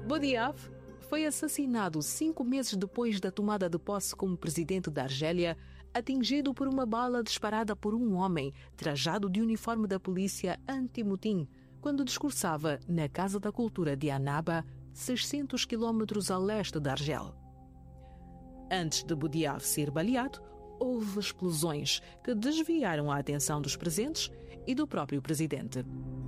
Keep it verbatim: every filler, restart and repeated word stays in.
Boudiaf foi assassinado cinco meses depois da tomada de posse como presidente da Argélia, atingido por uma bala disparada por um homem trajado de uniforme da polícia anti-motim, quando discursava na Casa da Cultura de Annaba, seiscentos quilômetros a leste da Argel. Antes de Boudiaf ser baleado, houve explosões que desviaram a atenção dos presentes e do próprio presidente.